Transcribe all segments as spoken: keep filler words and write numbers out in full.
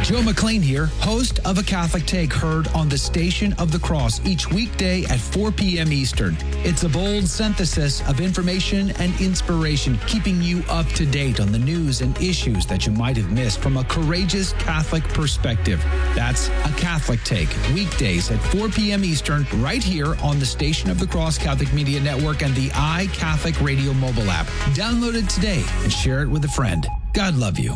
Joe McLean here, host of A Catholic Take, heard on the Station of the Cross each weekday at four p.m. Eastern. It's a bold synthesis of information and inspiration, keeping you up to date on the news and issues that you might have missed from a courageous Catholic perspective. That's A Catholic Take, weekdays at four p.m. Eastern, right here on the Station of the Cross Catholic Media Network and the iCatholic Radio mobile app. Download it today and share it with a friend. God love you.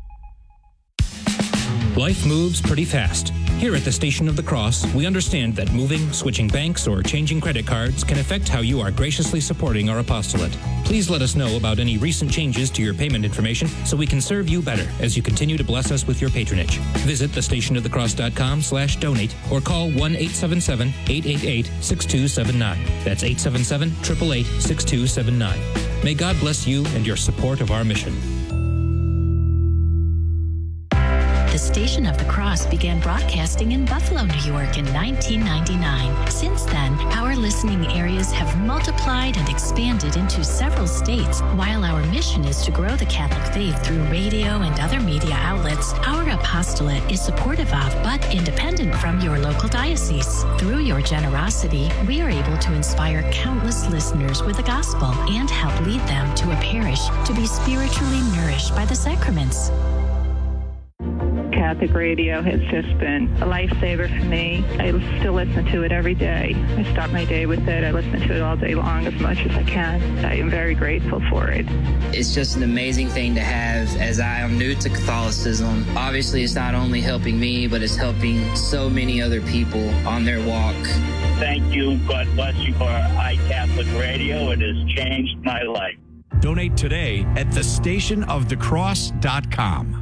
Life moves pretty fast. Here at the Station of the Cross, we understand that moving, switching banks, or changing credit cards can affect how you are graciously supporting our apostolate. Please let us know about any recent changes to your payment information so we can serve you better as you continue to bless us with your patronage. Visit thestationofthecross.com slash donate or call one eight seven seven, eight eight eight, six two seven nine. That's eight seven seven, eight eight eight, six two seven nine. May God bless you and your support of our mission. The Station of the Cross began broadcasting in Buffalo, New York in nineteen ninety-nine. Since then, our listening areas have multiplied and expanded into several states. While our mission is to grow the Catholic faith through radio and other media outlets, our apostolate is supportive of but independent from your local diocese. Through your generosity, we are able to inspire countless listeners with the gospel and help lead them to a parish to be spiritually nourished by the sacraments. Catholic radio has just been a lifesaver for me. I still listen to it every day. I start my day with it. I listen to it all day long as much as I can. I am very grateful for it. It's just an amazing thing to have as I am new to Catholicism. Obviously, it's not only helping me, but it's helping so many other people on their walk. Thank you. God bless you for iCatholic Radio. It has changed my life. Donate today at the station of the cross dot com.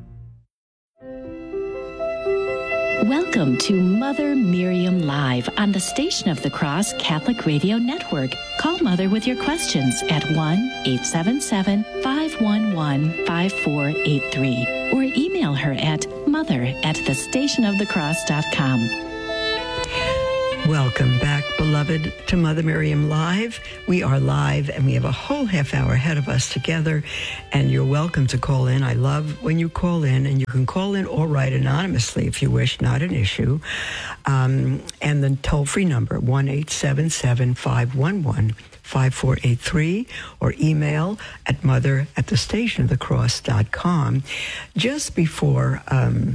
Welcome to Mother Miriam Live on the Station of the Cross Catholic Radio Network. Call Mother with your questions at one eight seven seven, five one one, five four eight three or email her at mother at the station of the cross dot com. Welcome back, beloved, to Mother Miriam Live. We are live, and we have a whole half hour ahead of us together, and you're welcome to call in. I love when you call in, and you can call in or write anonymously if you wish, not an issue. Um, and the toll-free number, one eight seven seven, five one one, five four eight three, or email at mother at the station of the cross dot com. Just before... Um,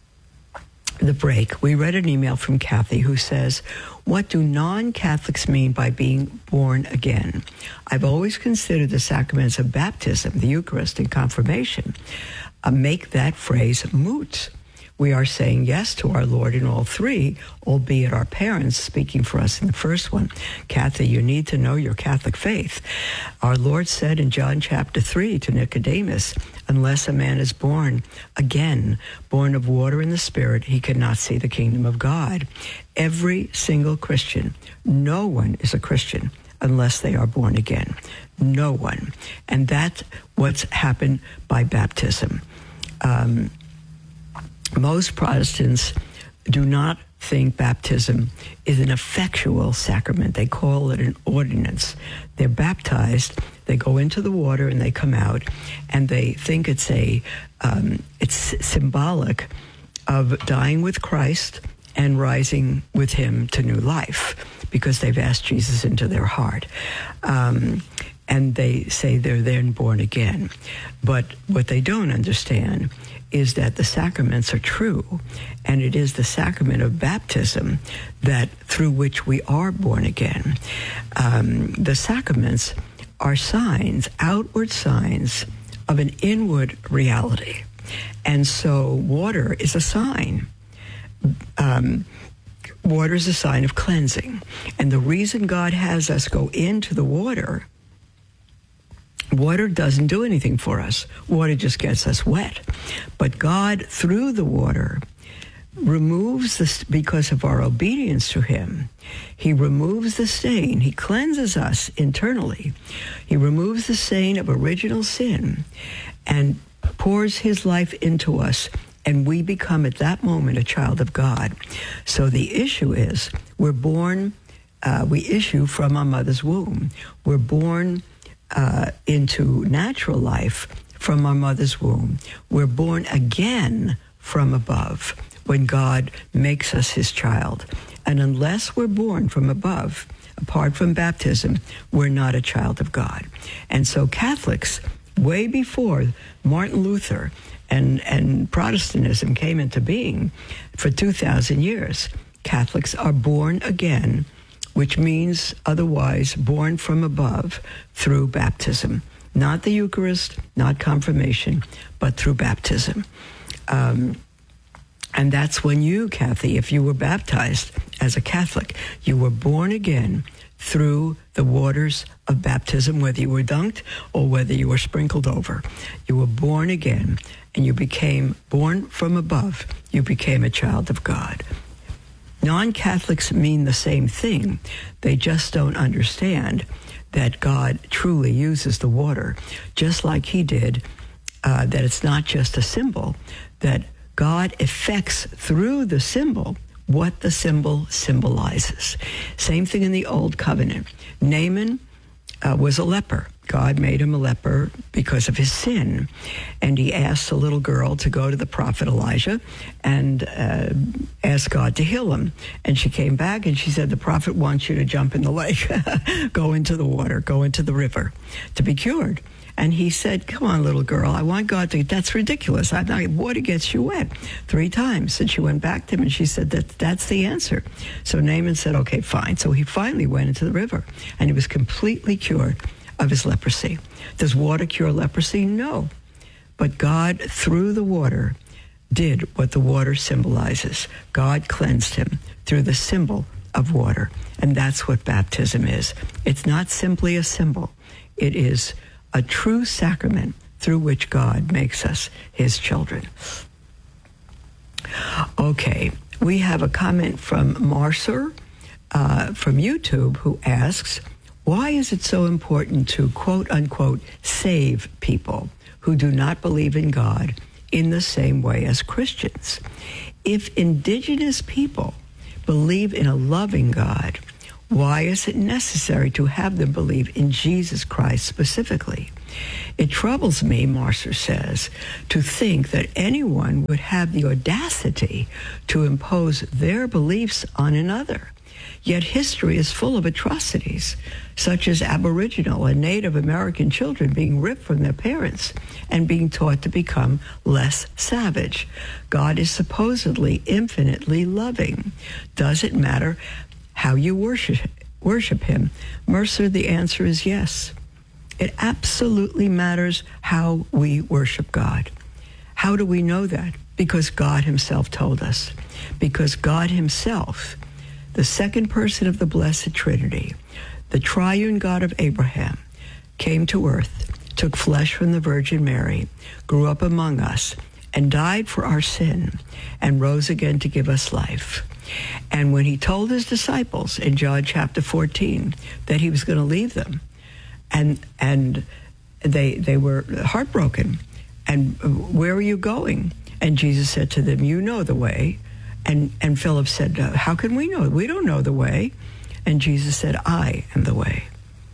the break, we read an email from Kathy who says, what do non-Catholics mean by being born again? I've always considered the sacraments of baptism, the Eucharist, and confirmation uh, make that phrase moot. We are saying yes to our Lord in all three, albeit our parents speaking for us in the first one. Kathy, you need to know your Catholic faith. Our Lord said in John chapter three to Nicodemus, unless a man is born again, born of water and the Spirit, he cannot see the kingdom of God. Every single Christian, no one is a Christian unless they are born again. No one. And that's what's happened by baptism. Um, most Protestants do not think baptism is an effectual sacrament. They call it an ordinance. They're baptized, they go into the water and they come out, and they think it's a um, it's symbolic of dying with Christ and rising with him to new life because they've asked Jesus into their heart. Um, and they say they're then born again. But what they don't understand is that the sacraments are true, and it is the sacrament of baptism that through which we are born again. Um, the sacraments are signs, outward signs of an inward reality. And so water is a sign. Um, water is a sign of cleansing. And the reason God has us go into the water, water doesn't do anything for us. Water just gets us wet. But God, through the water, removes this, because of our obedience to him, he removes the stain. He cleanses us internally. He removes the stain of original sin and pours his life into us, and we become at that moment a child of God. So the issue is we're born, uh, we issue from our mother's womb. We're born uh, into natural life from our mother's womb. We're born again from above when God makes us his child. And unless we're born from above, apart from baptism, we're not a child of God. And so Catholics, way before Martin Luther and, and Protestantism came into being, for two thousand years, Catholics are born again, which means otherwise born from above through baptism. Not the Eucharist, not confirmation, but through baptism. Um, and that's when you, Kathy, if you were baptized as a Catholic, you were born again through the waters of baptism, whether you were dunked or whether you were sprinkled over. You were born again, and you became born from above. You became a child of God. Non-Catholics mean the same thing. They just don't understand that God truly uses the water, just like he did, uh, that it's not just a symbol, that God effects through the symbol what the symbol symbolizes. Same thing in the Old Covenant. Naaman uh, was a leper. God made him a leper because of his sin. And he asked a little girl to go to the prophet Elijah and uh, ask God to heal him. And she came back and she said, the prophet wants you to jump in the lake, go into the water, go into the river to be cured. And he said, come on, little girl, I want God to, that's ridiculous. I'm not, water gets you wet three times. And she went back to him and she said, that that's the answer. So Naaman said, okay, fine. So he finally went into the river and he was completely cured of his leprosy. Does water cure leprosy? No. But God, through the water, did what the water symbolizes. God cleansed him through the symbol of water. And that's what baptism is. It's not simply a symbol. It is a true sacrament through which God makes us his children. Okay, we have a comment from Marcer uh, from YouTube who asks, why is it so important to, quote unquote, save people who do not believe in God in the same way as Christians? If indigenous people believe in a loving God, why is it necessary to have them believe in Jesus Christ specifically? It troubles me, Marcer says, to think that anyone would have the audacity to impose their beliefs on another. Yet history is full of atrocities, such as Aboriginal and Native American children being ripped from their parents and being taught to become less savage. God is supposedly infinitely loving. Does it matter how you worship, worship him? Mercer, the answer is yes. It absolutely matters how we worship God. How do we know that? Because God himself told us. Because God himself, the second person of the Blessed Trinity, the triune God of Abraham, came to earth, took flesh from the Virgin Mary, grew up among us, and died for our sin, and rose again to give us life. And when he told his disciples in John chapter fourteen that he was going to leave them, and and they they were heartbroken, and where are you going? And Jesus said to them, you know the way. And and Philip said, uh, how can we know? We don't know the way. And Jesus said, I am the way.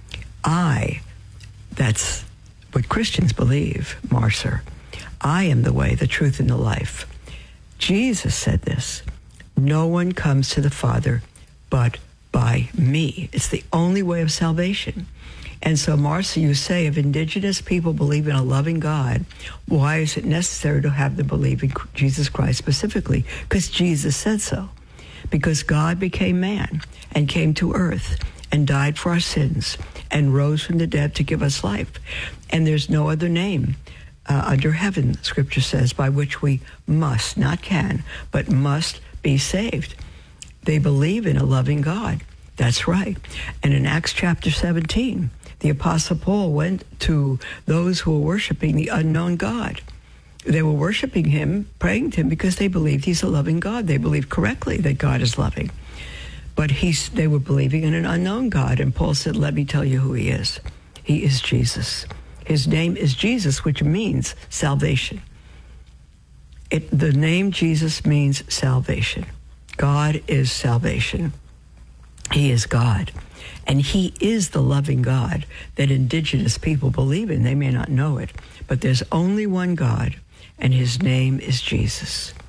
I, that's what Christians believe, Marcer. I am the way, the truth, and the life. Jesus said this, no one comes to the Father but by me. It's the only way of salvation. And so, Marcia, you say if indigenous people believe in a loving God, why is it necessary to have them believe in Jesus Christ specifically? Because Jesus said so. Because God became man and came to earth and died for our sins and rose from the dead to give us life. And there's no other name uh, under heaven, Scripture says, by which we must, not can, but must be saved. They believe in a loving God. That's right. And in Acts chapter seventeen, the Apostle Paul went to those who were worshiping the unknown God. They were worshiping him, praying to him, because they believed he's a loving God. They believed correctly that God is loving. But he's, they were believing in an unknown God. And Paul said, let me tell you who he is. He is Jesus. His name is Jesus, which means salvation. It, the name Jesus means salvation. God is salvation. He is God. And he is the loving God that indigenous people believe in. They may not know it, but there's only one God, and his name is Jesus.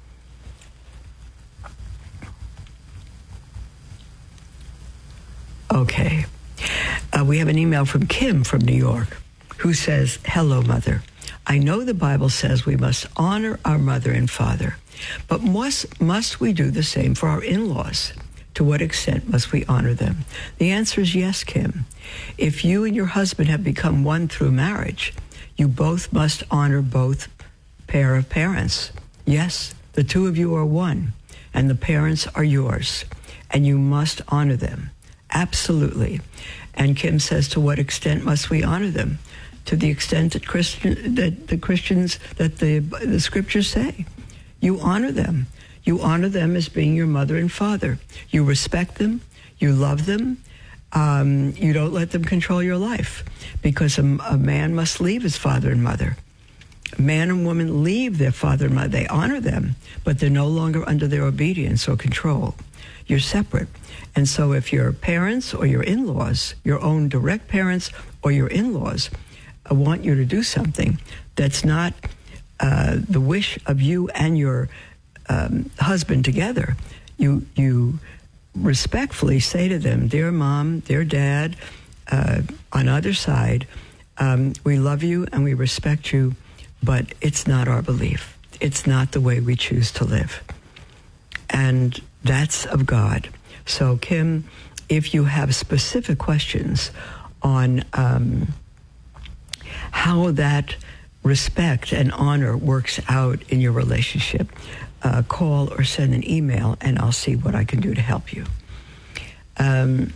Okay. Uh, we have an email from Kim from New York who says, hello, Mother. I know the Bible says we must honor our mother and father, but must, must we do the same for our in-laws? To what extent must we honor them? The answer is yes, Kim. If you and your husband have become one through marriage, you both must honor both pair of parents. Yes, the two of you are one, and the parents are yours, and you must honor them. Absolutely. And Kim says, to what extent must we honor them? To the extent that Christian, that the Christians, that the, the scriptures say. You honor them. You honor them as being your mother and father. You respect them. You love them. Um, you don't let them control your life, because a, a man must leave his father and mother. Man and woman leave their father and mother. They honor them, but they're no longer under their obedience or control. You're separate. And so if your parents or your in-laws, your own direct parents or your in-laws, uh, want you to do something that's not uh, the wish of you and your um, husband together, you you respectfully say to them, dear mom, dear dad, uh, on either side, um, we love you and we respect you, but it's not our belief. It's not the way we choose to live. And that's of God. So, Kim, if you have specific questions on um, how that respect and honor works out in your relationship, uh, call or send an email, and I'll see what I can do to help you. Um,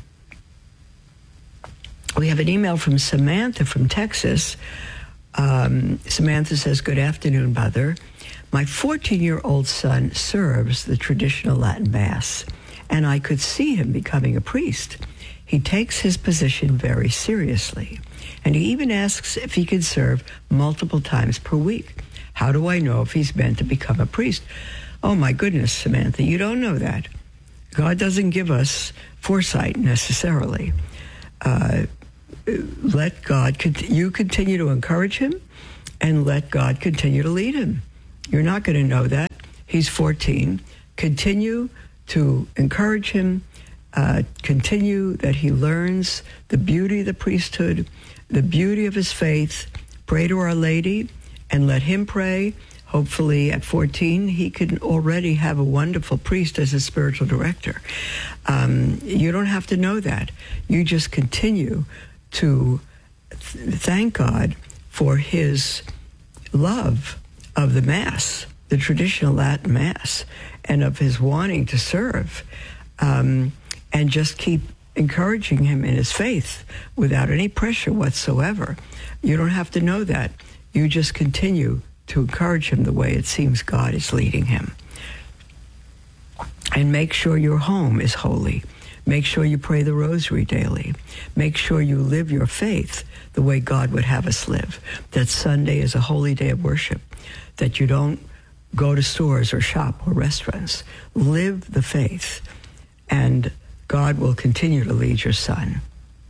we have an email from Samantha from Texas. Um, Samantha says, good afternoon, Mother. My fourteen-year-old son serves the traditional Latin Mass, and I could see him becoming a priest. He takes his position very seriously, and he even asks if he can serve multiple times per week. How do I know if he's meant to become a priest? Oh, my goodness, Samantha, you don't know that. God doesn't give us foresight necessarily. Uh, let God, you continue to encourage him, and let God continue to lead him. You're not going to know that. He's fourteen. Continue to encourage him. Uh, continue that he learns the beauty of the priesthood, the beauty of his faith. Pray to Our Lady and let him pray. Hopefully at fourteen, he can already have a wonderful priest as his spiritual director. Um, you don't have to know that. You just continue to th- thank God for his love of the Mass, the traditional Latin Mass, and of his wanting to serve, um, and just keep encouraging him in his faith without any pressure whatsoever. You don't have to know that. You just continue to encourage him the way it seems God is leading him. And make sure your home is holy. Make sure you pray the rosary daily. Make sure you live your faith the way God would have us live. That Sunday is a holy day of worship. That you don't go to stores or shop or restaurants. Live the faith, and God will continue to lead your son.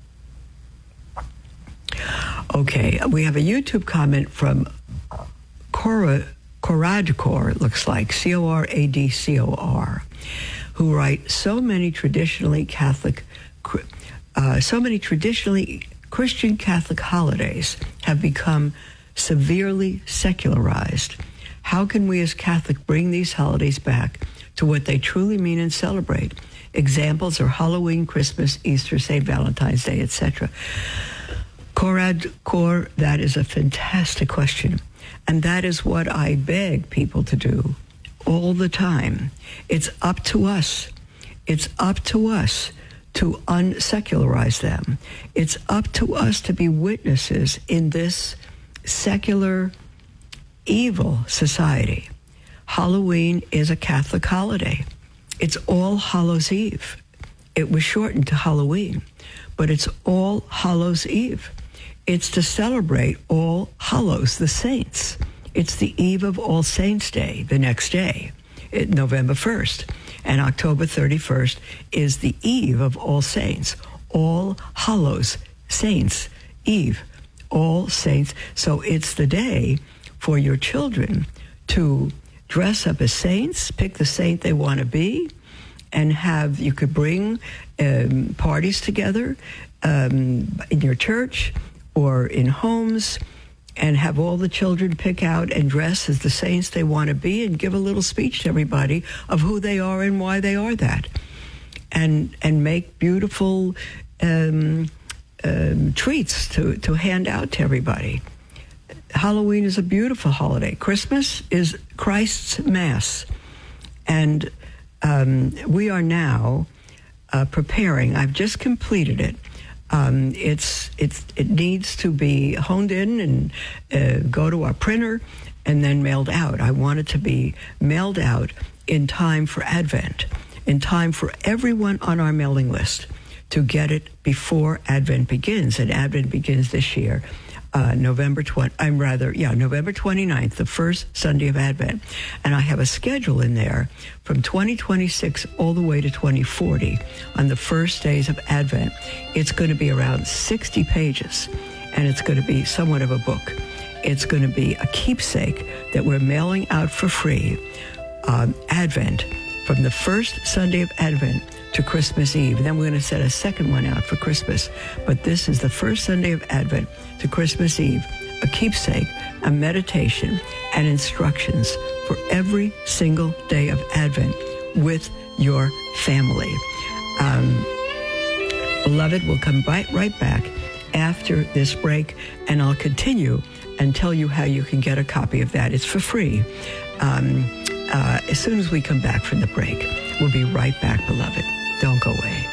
Okay, we have a YouTube comment from Cora, Coradcor, it looks like, C O R A D C O R, who write, so many traditionally Catholic, uh, so many traditionally Christian Catholic holidays have become severely secularized. How can we as Catholics bring these holidays back to what they truly mean and celebrate? Examples are Halloween, Christmas, Easter, Saint Valentine's Day, et cetera. Corad Cor, that is a fantastic question. And that is what I beg people to do all the time. It's up to us. It's up to us to unsecularize them. It's up to us to be witnesses in this secular, evil society. Halloween is a Catholic holiday. It's All Hallows Eve. It was shortened to Halloween, but it's All Hallows Eve. It's to celebrate All Hallows, the saints. It's the eve of All Saints' Day, the next day, it, November first. And October thirty-first is the eve of All Saints. All Hallows, Saints, Eve, All Saints. So it's the day for your children to dress up as saints, pick the saint they want to be, and have, you could bring um, parties together um, in your church or in homes, and have all the children pick out and dress as the saints they want to be, and give a little speech to everybody of who they are and why they are that. And and make beautiful um, um, treats to, to hand out to everybody. Halloween is a beautiful holiday. Christmas is Christ's Mass. And um, we are now uh, preparing. I've just completed it. Um, it's it's it needs to be honed in and uh, go to our printer and then mailed out. I want it to be mailed out in time for Advent, in time for everyone on our mailing list to get it before Advent begins. And Advent begins this year, uh, November twentieth. I'm rather, yeah, November twenty-ninth, the first Sunday of Advent. And I have a schedule in there from twenty twenty-six all the way to twenty forty on the first days of Advent. It's going to be around sixty pages, and it's going to be somewhat of a book. It's going to be a keepsake that we're mailing out for free, um, Advent, from the first Sunday of Advent to Christmas Eve. And then we're going to set a second one out for Christmas. But this is the first Sunday of Advent to Christmas Eve, a keepsake, a meditation, and instructions for every single day of Advent with your family. Um, beloved, we'll come right, right back after this break, and I'll continue and tell you how you can get a copy of that. It's for free. Um, uh, as soon as we come back from the break, we'll be right back, beloved. Don't go away.